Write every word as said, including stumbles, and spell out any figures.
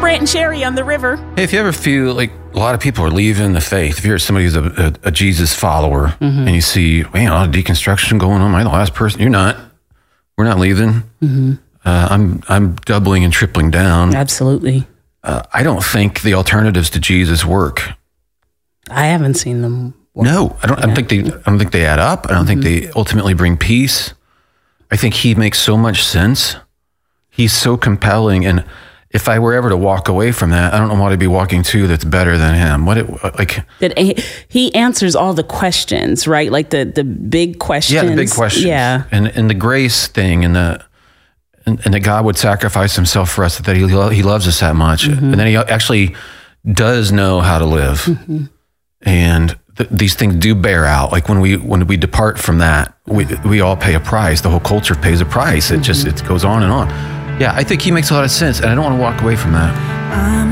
Brant and Sherry on the river. Hey, if you ever feel like a lot of people are leaving the faith, if you're somebody who's a, a, a Jesus follower mm-hmm. and you see, man, a lot of deconstruction going on, am I the last person? You're not. We're not leaving. Mm-hmm. Uh, I'm I'm doubling and tripling down. Absolutely. Uh, I don't think the alternatives to Jesus work. I haven't seen them work. No, I don't. Yeah. I don't think they. I don't think they add up. I don't mm-hmm. think they ultimately bring peace. I think he makes so much sense. He's so compelling, and if I were ever to walk away from that, I don't know what I'd be walking to that's better than him. What it like? That he answers all the questions, right? Like the the big questions. Yeah, the big questions. Yeah, and and the grace thing, and the and, and that God would sacrifice himself for us, that he lo- he loves us that much, mm-hmm. and then he actually does know how to live, mm-hmm. and th- these things do bear out. Like when we when we depart from that, we we all pay a price. The whole culture pays a price. It mm-hmm. just it goes on and on. Yeah, I think he makes a lot of sense, and I don't want to walk away from that. I'm